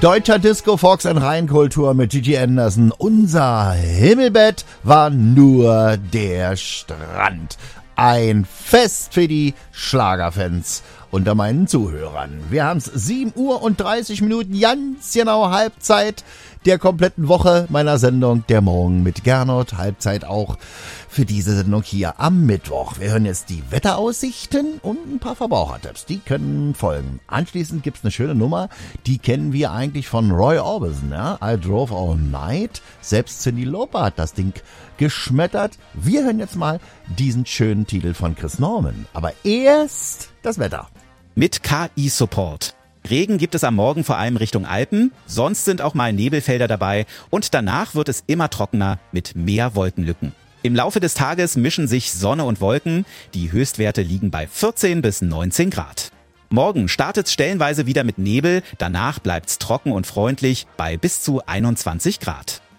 Deutscher Disco, Fox and Rheinkultur mit Gigi Anderson. Unser Himmelbett war nur der Strand. Ein Fest für die Schlagerfans unter meinen Zuhörern. Wir haben's 7:30 Uhr, ganz genau Halbzeit der kompletten Woche meiner Sendung Der Morgen mit Gernot. Halbzeit auch für diese Sendung hier am Mittwoch. Wir hören jetzt die Wetteraussichten und ein paar Verbrauchertipps. Die können folgen. Anschließend gibt's eine schöne Nummer, die kennen wir eigentlich von Roy Orbison. Ja? I Drove All Night. Selbst Cyndi Lauper hat das Ding geschmettert. Wir hören jetzt mal diesen schönen Titel von Chris Norman. Aber erst das Wetter. Mit KI-Support. Regen gibt es am Morgen vor allem Richtung Alpen, sonst sind auch mal Nebelfelder dabei und danach wird es immer trockener mit mehr Wolkenlücken. Im Laufe des Tages mischen sich Sonne und Wolken, die Höchstwerte liegen bei 14 bis 19 Grad. Morgen startet es stellenweise wieder mit Nebel, danach bleibt's trocken und freundlich bei bis zu 21 Grad.